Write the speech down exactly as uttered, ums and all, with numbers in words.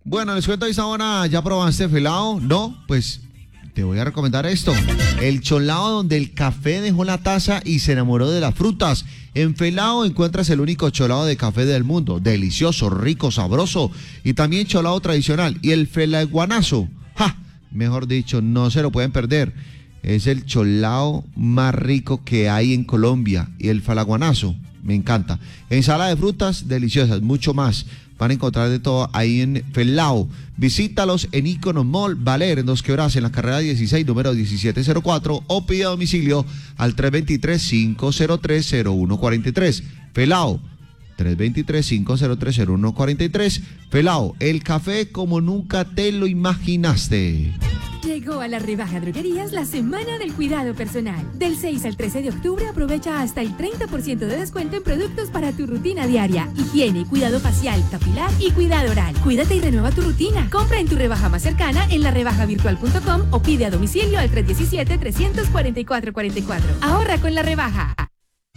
Bueno, les cuento a esta hora, ¿ya probaste felado? ¿No? Pues te voy a recomendar esto. El cholao donde el café dejó la taza y se enamoró de las frutas. En Felao encuentras el único cholao de café del mundo. Delicioso, rico, sabroso. Y también cholao tradicional. Y el felaguanazo. ¡Ja! Mejor dicho, no se lo pueden perder. Es el cholao más rico que hay en Colombia. Y el felaguanazo, me encanta. Ensalada de frutas deliciosas, mucho más. Van a encontrar de todo ahí en Felao. Visítalos en Iconos Mall, Valer, en Dos Quebradas, en la carrera dieciséis, número diecisiete cero cuatro, o pide a domicilio al tres dos tres, cinco cero tres, cero uno cuatro tres. Felao, tres dos tres, cinco cero tres, cero uno cuatro tres. Felao, el café como nunca te lo imaginaste. Llegó a la rebaja Droguerías la Semana del Cuidado Personal. Del seis al trece de octubre aprovecha hasta el treinta por ciento de descuento en productos para tu rutina diaria. Higiene, cuidado facial, capilar y cuidado oral. Cuídate y renueva tu rutina. Compra en tu rebaja más cercana en la rebaja virtual punto com o pide a domicilio al tres uno siete, tres cuatro cuatro cuatro cuatro. Ahorra con la rebaja.